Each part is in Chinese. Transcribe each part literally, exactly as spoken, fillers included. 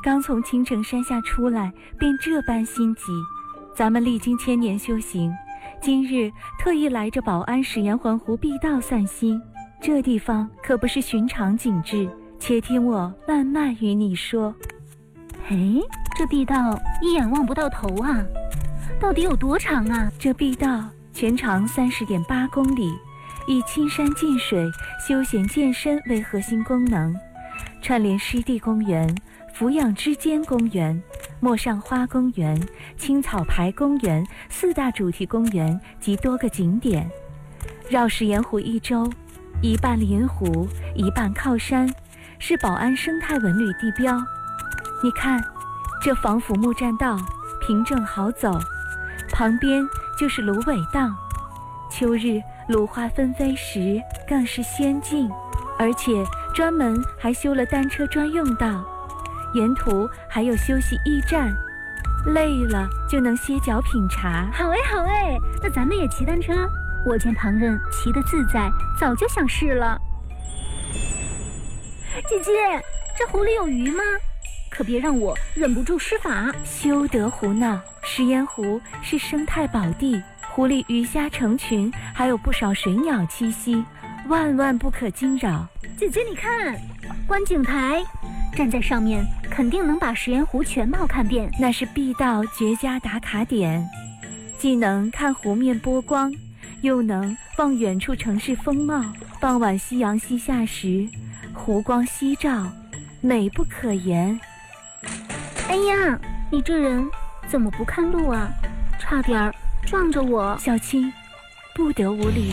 刚从青城山下出来，便这般心急。咱们历经千年修行，今日特意来这宝安石岩环湖碧道散心。这地方可不是寻常景致，且听我慢慢与你说。 哎，这碧道一眼望不到头啊，到底有多长啊？ 这碧道全长三十点八公里，以青山近水、休闲健身为核心功能，串联湿地公园、俯仰之间公园、陌上花公园、青草牌公园四大主题公园及多个景点，绕石岩湖一周，一半临湖，一半靠山，是宝安生态文旅地标。你看，这防腐木栈道平整好走，旁边就是芦苇荡，秋日芦花纷飞时更是仙境，而且专门还修了单车专用道，沿途还有休息驿站，累了就能歇脚品茶。 好哎好哎，那咱们也骑单车，我见旁人骑得自在，早就想试了。姐姐，这湖里有鱼吗？可别让我忍不住施法。 休得胡闹，石岩湖是生态宝地，湖里鱼虾成群，还有不少水鸟栖息，万万不可惊扰。 姐姐你看，观景台，站在上面肯定能把石岩湖全貌看遍。 那是碧道绝佳打卡点，既能看湖面波光，又能望远处城市风貌。傍晚夕阳西下时，湖光夕照，美不可言。 哎呀，你这人怎么不看路啊？差点撞着我。 小青，不得无礼。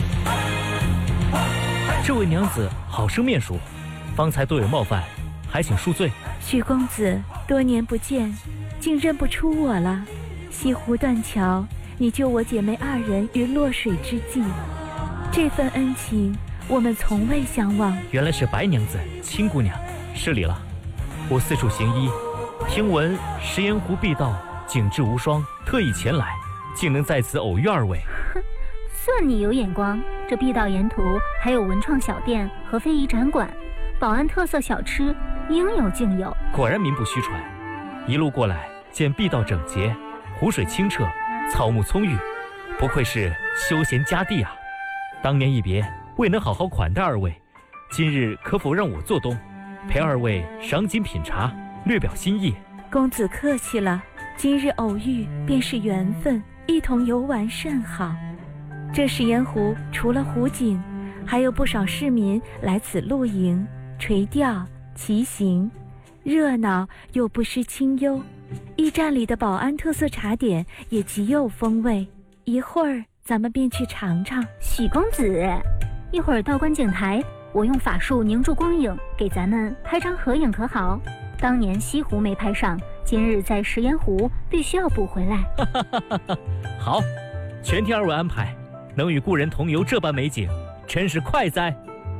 这位娘子好生面熟，方才多有冒犯，还请恕罪。 许公子多年不见，竟认不出我了。西湖断桥，你救我姐妹二人于落水之际，这份恩情我们从未相忘。 原来是白娘子、青姑娘，失礼了。我四处行医，听闻石岩湖碧道景致无双，特意前来，竟能在此偶遇二位。 算你有眼光。这碧道沿途还有文创小店和非遗展馆，宝安特色小吃应有尽有。 果然名不虚传。一路过来，见碧道整洁，湖水清澈，草木葱郁，不愧是休闲佳地啊。当年一别，未能好好款待二位，今日可否让我做东，陪二位赏景品茶，略表心意？ 公子客气了，今日偶遇便是缘分，一同游玩甚好。这石岩湖除了湖景，还有不少市民来此露营、垂钓、骑行，热闹又不失清幽。驿站里的宝安特色茶点也极有风味，一会儿咱们便去尝尝。 许公子，一会儿到观景台，我用法术凝住光影，给咱们拍张合影可好？当年西湖没拍上，今日在石岩湖必须要补回来。 好，全听二位安排。能与故人同游这般美景，真是快哉！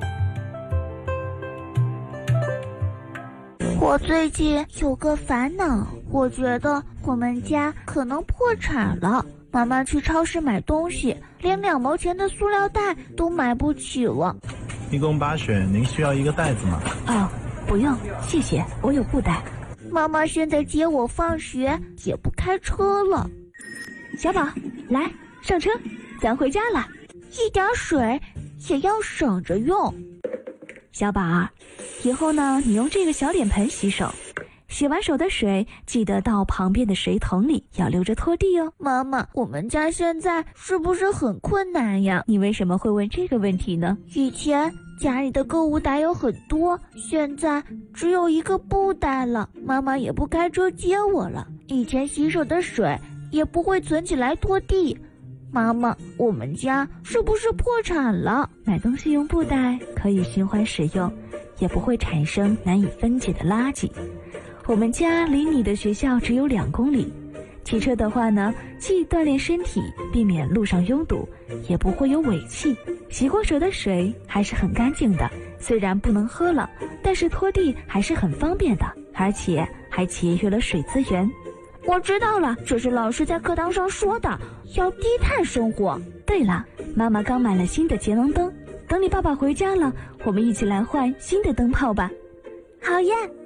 我最近有个烦恼，我觉得我们家可能破产了。妈妈去超市买东西，连两毛钱的塑料袋都买不起了。 一共八选，您需要一个袋子吗？ 哦，不用，谢谢，我有布袋。 妈妈现在接我放学也不开车了。 小宝，来上车，咱回家了。 一点水也要省着用。 小宝，以后呢，你用这个小脸盆洗手，洗完手的水记得到旁边的水桶里，要留着拖地哦。 妈妈，我们家现在是不是很困难呀？ 你为什么会问这个问题呢？ 以前家里的购物袋有很多，现在只有一个布袋了，妈妈也不开车接我了。以前洗手的水也不会存起来拖地。妈妈，我们家是不是破产了？ 买东西用布袋可以循环使用，也不会产生难以分解的垃圾。我们家离你的学校只有两公里，骑车的话呢，既锻炼身体，避免路上拥堵，也不会有尾气。洗过手的水还是很干净的，虽然不能喝了，但是拖地还是很方便的，而且还节约了水资源。 我知道了，这是老师在课堂上说的，要低碳生活。 对了，妈妈刚买了新的节能灯，等你爸爸回家了，我们一起来换新的灯泡吧。 好呀。